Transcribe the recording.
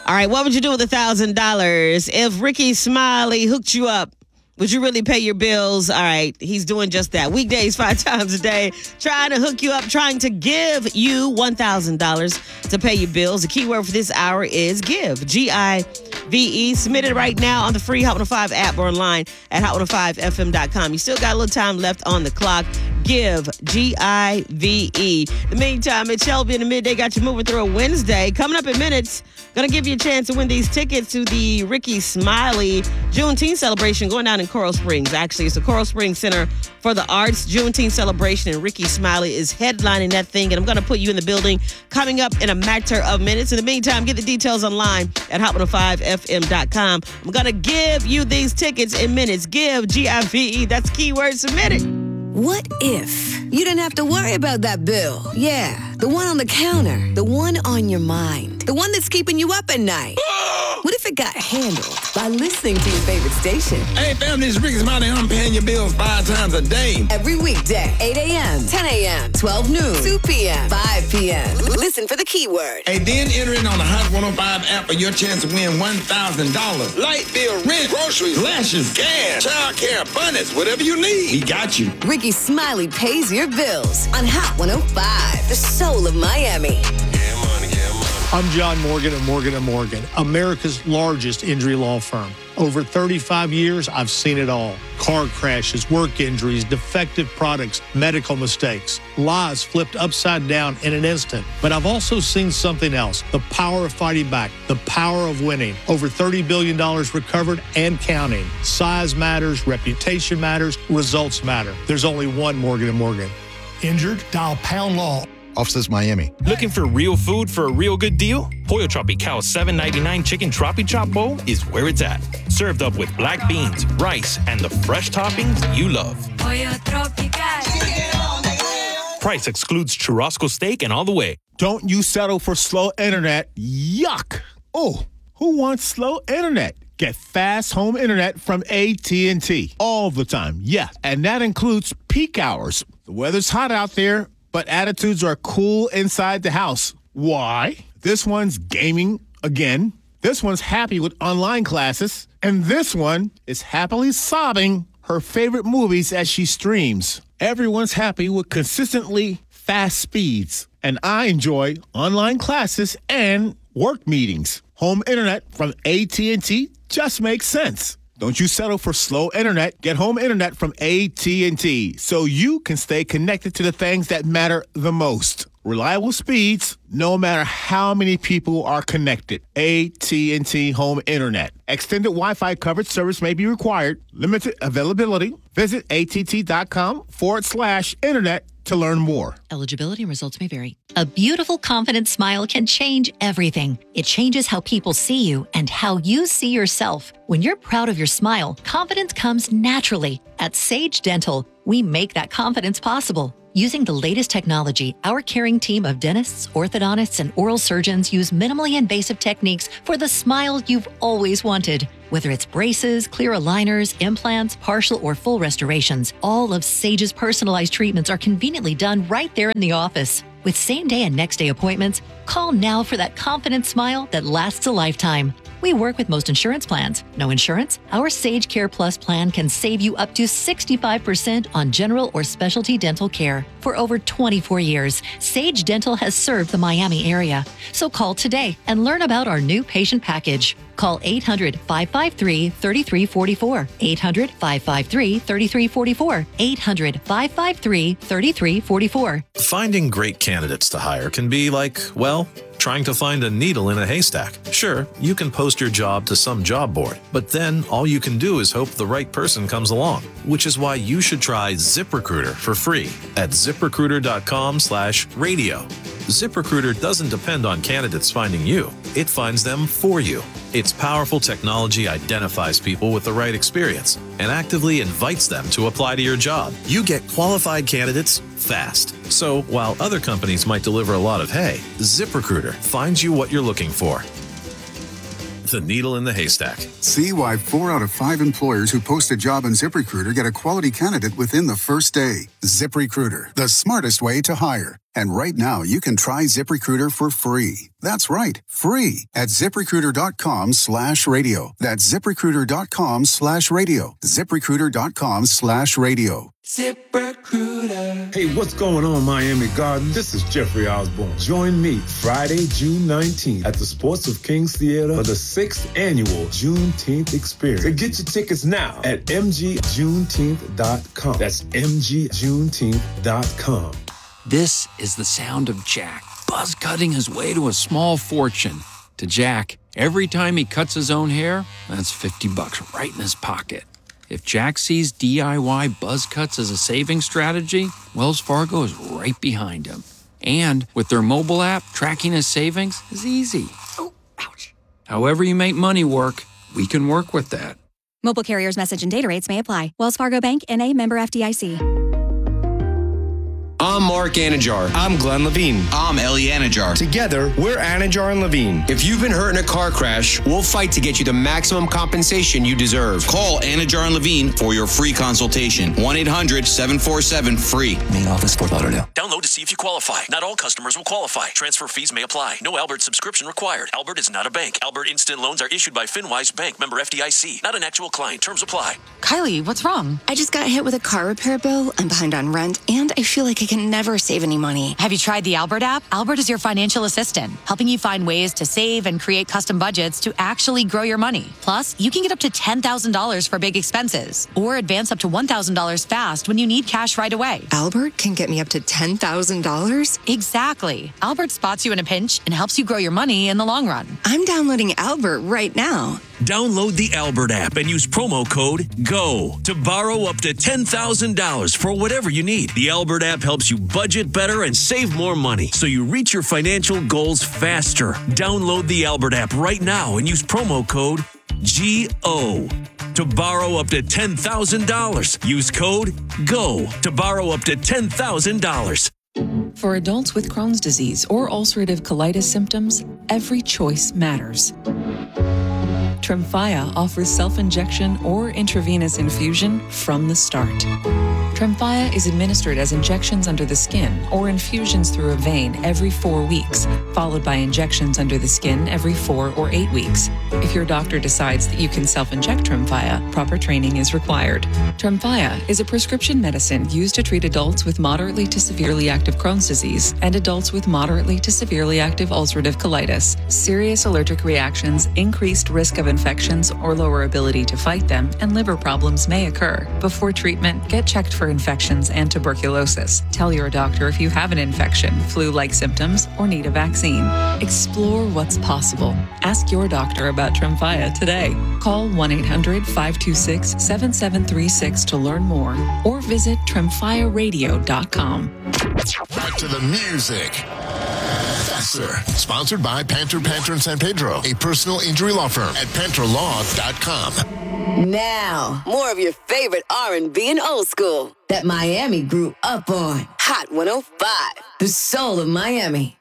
All right, what would you do with $1,000 if Ricky Smiley hooked you up? Would you really pay your bills? All right, he's doing just that. Weekdays, 5 times a day, trying to hook you up, trying to give you $1,000 to pay your bills. The keyword for this hour is give, G-I-V-E. Submit it right now on the free Hot 105 app or online at hot105fm.com. You still got a little time left on the clock. Give, G-I-V-E. In the meantime, it's Shelby in the midday. Got you moving through a Wednesday. Coming up in minutes, going to give you a chance to win these tickets to the Ricky Smiley Juneteenth celebration going down in Coral Springs. Actually, it's the Coral Springs Center for the Arts Juneteenth celebration, and Ricky Smiley is headlining that thing, and I'm going to put you in the building coming up in a matter of minutes. In the meantime, get the details online at hot105fm.com. I'm going to give you these tickets in minutes. Give, G-I-V-E. That's keyword submitted. What if you didn't have to worry about that bill? Yeah, the one on the counter, the one on your mind, the one that's keeping you up at night. What if it got handled by listening to your favorite station? Hey, fam, this is Ricky Smiley. I'm paying your bills 5 times a day. Every weekday, 8 a.m., 10 a.m., 12 noon, 2 p.m., 5 p.m. Listen for the keyword. Hey, then enter it on the Hot 105 app for your chance to win $1,000. Light bill, rent, groceries, lashes, gas, child care, abundance, whatever you need. We got you. Ricky Smiley pays your bills on Hot 105, the soul of Miami. I'm John Morgan of Morgan & Morgan, America's largest injury law firm. Over 35 years, I've seen it all. Car crashes, work injuries, defective products, medical mistakes, lives flipped upside down in an instant. But I've also seen something else, the power of fighting back, the power of winning. Over $30 billion recovered and counting. Size matters, reputation matters, results matter. There's only one Morgan & Morgan. Injured? Dial Pound Law. Offices Miami. Looking for real food for a real good deal? Pollo Tropical $7.99 Chicken Tropi Chop Bowl is where it's at. Served up with black beans, rice, and the fresh toppings you love. Pollo Tropical. Price excludes churrasco steak and all the way. Don't you settle for slow internet. Yuck. Oh, who wants slow internet? Get fast home internet from AT&T all the time. Yeah, and that includes peak hours. The weather's hot out there, but attitudes are cool inside the house. Why? This one's gaming again. This one's happy with online classes. And this one is happily sobbing her favorite movies as she streams. Everyone's happy with consistently fast speeds. And I enjoy online classes and work meetings. Home internet from AT&T just makes sense. Don't you settle for slow internet. Get home internet from AT&T so you can stay connected to the things that matter the most. Reliable speeds, no matter how many people are connected. AT&T Home Internet. Extended Wi-Fi coverage service may be required. Limited availability. Visit att.com/internet to learn more. Eligibility and results may vary. A beautiful, confident smile can change everything. It changes how people see you and how you see yourself. When you're proud of your smile, confidence comes naturally. At Sage Dental, we make that confidence possible. Using the latest technology, our caring team of dentists, orthodontists, and oral surgeons use minimally invasive techniques for the smile you've always wanted. Whether it's braces, clear aligners, implants, partial or full restorations, all of Sage's personalized treatments are conveniently done right there in the office. With same-day and next-day appointments, call now for that confident smile that lasts a lifetime. We work with most insurance plans. No insurance? Our Sage Care Plus plan can save you up to 65% on general or specialty dental care. For over 24 years, Sage Dental has served the Miami area. So call today and learn about our new patient package. Call 800-553-3344. 800-553-3344. 800-553-3344. Finding great candidates to hire can be like, well, trying to find a needle in a haystack. Sure, you can post your job to some job board, but then all you can do is hope the right person comes along, which is why you should try ZipRecruiter for free at ZipRecruiter.com/radio. ZipRecruiter doesn't depend on candidates finding you. It finds them for you. Its powerful technology identifies people with the right experience and actively invites them to apply to your job. You get qualified candidates fast. So while other companies might deliver a lot of hay, ZipRecruiter finds you what you're looking for. The needle in the haystack. See why 4 out of 5 employers who post a job on ZipRecruiter get a quality candidate within the first day. ZipRecruiter, the smartest way to hire. And right now, you can try ZipRecruiter for free. That's right, free at ZipRecruiter.com/radio. That's ZipRecruiter.com/radio. ZipRecruiter.com/radio. ZipRecruiter. Hey, what's going on, Miami Gardens? This is Jeffrey Osborne. Join me Friday, June 19th at the Sports of Kings Theater for the 6th annual Juneteenth Experience. So get your tickets now at mgjuneteenth.com. That's mgjuneteenth.com. This is the sound of Jack, buzz cutting his way to a small fortune. To Jack, every time he cuts his own hair, that's $50 right in his pocket. If Jack sees DIY buzz cuts as a saving strategy, Wells Fargo is right behind him. And with their mobile app, tracking his savings is easy. Oh, ouch. However you make money work, we can work with that. Mobile carriers' message and data rates may apply. Wells Fargo Bank, N.A., member FDIC. I'm Mark Anajar. I'm Glenn Levine. I'm Ellie Anajar. Together, we're Anajar and Levine. If you've been hurt in a car crash, we'll fight to get you the maximum compensation you deserve. Call Anajar and Levine for your free consultation. 1-800-747-FREE. Main office, Fort Lauderdale. Download to see if you qualify. Not all customers will qualify. Transfer fees may apply. No Albert subscription required. Albert is not a bank. Albert Instant Loans are issued by FinWise Bank, member FDIC. Not an actual client. Terms apply. Kylie, what's wrong? I just got hit with a car repair bill. I'm behind on rent, and I feel like I can never save any money. Have you tried the Albert app? Albert is your financial assistant, helping you find ways to save and create custom budgets to actually grow your money. Plus, you can get up to $10,000 for big expenses or advance up to $1,000 fast when you need cash right away. Albert can get me up to $10,000? Exactly. Albert spots you in a pinch and helps you grow your money in the long run. I'm downloading Albert right now. Download the Albert app and use promo code GO to borrow up to $10,000 for whatever you need. The Albert app helps you budget better and save more money so you reach your financial goals faster. Download the Albert app right now and use promo code GO to borrow up to $10,000. Use code GO to borrow up to $10,000. For adults with Crohn's disease or ulcerative colitis symptoms, every choice matters. Tremfya offers self-injection or intravenous infusion from the start. Tremfya is administered as injections under the skin or infusions through a vein every 4 weeks, followed by injections under the skin every 4 or 8 weeks. If your doctor decides that you can self-inject Tremfya, proper training is required. Tremfya is a prescription medicine used to treat adults with moderately to severely active Crohn's disease and adults with moderately to severely active ulcerative colitis. Serious allergic reactions, increased risk of infections or lower ability to fight them, and liver problems may occur. Before treatment, get checked for infections and tuberculosis. Tell your doctor if you have an infection, flu-like symptoms, or need a vaccine. Explore what's possible. Ask your doctor about Tremfya today. Call 1-800-526-7736 to learn more or visit tremfyaradio.com. Back to the music. Faster. Sponsored by Panter in San Pedro, a personal injury law firm at panterlaw.com. Now, more of your favorite R&B and old school that Miami grew up on. Hot 105, the soul of Miami.